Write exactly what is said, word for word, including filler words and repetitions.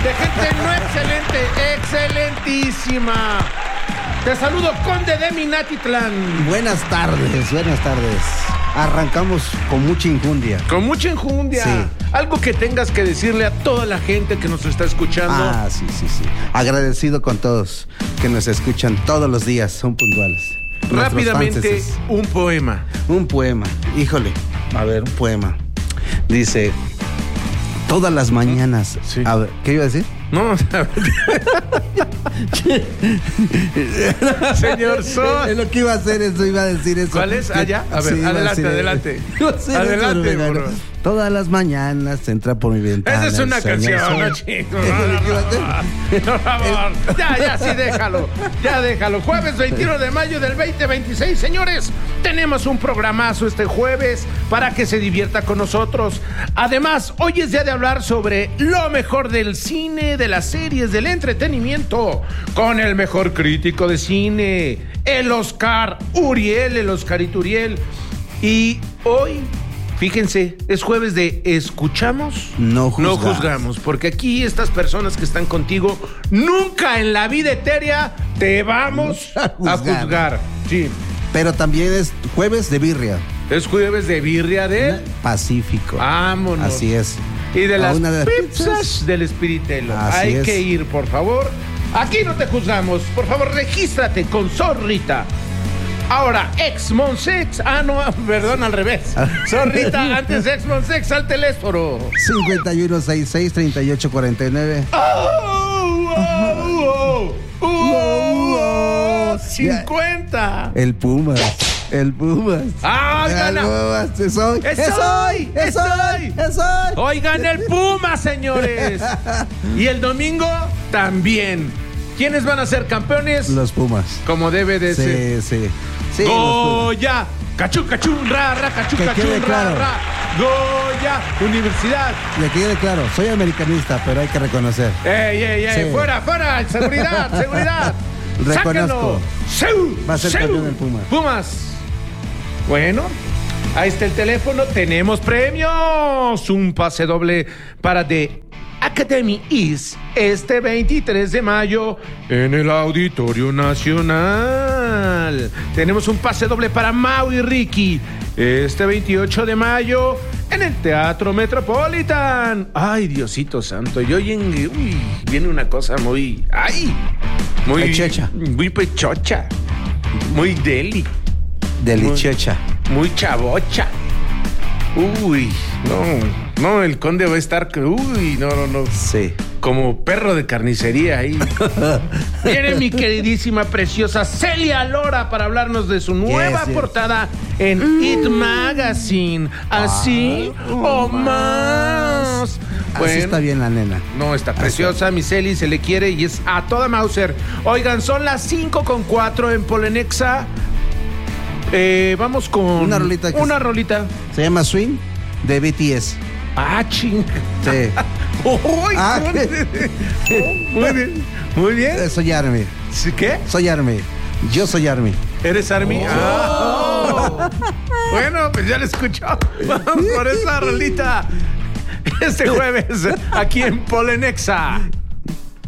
de gente no excelente, excelentísima. Te saludo, Conde de Minatitlán. Buenas tardes, buenas tardes. Arrancamos con mucha injundia. Con mucha injundia. Sí. Algo que tengas que decirle a toda la gente que nos está escuchando. Ah, sí, sí, sí. Agradecido con todos que nos escuchan todos los días, son puntuales. Rápidamente, un poema. Un poema, híjole. A ver, un poema. Dice, todas las mañanas. Sí. A ver, ¿qué iba a decir? No, señor Sol. Es lo que iba a hacer eso, iba a decir eso. ¿Cuál es? Allá. Ah, a ver, sí, adelante, decir, adelante. Decir Adelante, eso, bro. Todas las mañanas entra por mi ventana. Esa es una canción, no, chico. No, no, no, por favor. Ya, ya, sí, déjalo. Ya, déjalo. Jueves veintiuno de mayo del veinte veintiséis. Señores, tenemos un programazo este jueves para que se divierta con nosotros. Además, hoy es día de hablar sobre lo mejor del cine, de las series, del entretenimiento, con el mejor crítico de cine, el Oscar Uriel, el Oscarito Uriel. Y hoy, fíjense, es jueves de escuchamos, no juzgamos. no juzgamos, porque aquí estas personas que están contigo, nunca en la vida etérea te vamos a juzgar. A juzgar. Sí. Pero también es jueves de birria. Es jueves de birria del Pacífico. Vámonos. Así es. Y de las, de las pizzas, pizzas del Espiritelo. Así Hay es. que ir, por favor. Aquí no te juzgamos. Por favor, regístrate con Zorrita. Ahora, ex Monsex. Ah, no, perdón, al revés. Zorrita, antes ex Monsex, al teléfono. cincuenta y uno sesenta y seis, treinta y ocho cuarenta y nueve. ¡Oh! ¡Oh! ¡Oh! ¡Oh! ¡cincuenta! El Pumas. El Pumas. ¡Ah, el gana! Pumas. Es hoy. ¡Es Es hoy! hoy. Es hoy. Es hoy. Oigan, el Puma, señores. Y el domingo también. ¿Quiénes van a ser campeones? Los Pumas. Como debe de ser. Sí, sí. Sí, Goya, cachú, cachú, ra, ra, cachú, Que cachú, quede ra, claro. ra. Goya, Universidad. Y aquí quede claro, soy americanista, pero hay que reconocer. ¡Ey, ey, ey! Sí. ¡Fuera, fuera! ¡Seguridad, seguridad! Reconozco. ¡Sáquenlo! Va a ser ¡Seu! campeón el Puma. Pumas. Bueno, ahí está el teléfono. Tenemos premios. Un pase doble para The Academy East este veintitrés de mayo en el Auditorio Nacional. Tenemos un pase doble para Mau y Ricky este veintiocho de mayo en el Teatro Metropolitan. Ay, Diosito santo. Y hoy en, uy, viene una cosa muy, ay, muy Pechocha. muy pechocha, muy deli, Deliciocha. muy chavocha. Uy, no, no, el conde va a estar, uy, no, no, no. Sí. Como perro de carnicería ahí. Viene mi queridísima, preciosa Celia Lora para hablarnos de su nueva Yes, yes. portada en mm. It Magazine. Así ah, o más. Bueno, así está bien la nena. No, está preciosa, mi Celi, se le quiere y es a toda Mauser. Oigan, son las cinco con cuatro en Polenexa. Eh, vamos con una rolita. Que una rolita. Se llama Swing de B T S. Ah, ching. Sí. Uy, ah, muy bien, muy bien. Soy Army. ¿Qué? Soy Army. Yo soy Army. ¿Eres Army? Oh. Ah. Bueno, pues ya lo escuchó. Vamos por esa rolita este jueves aquí en Polenexa.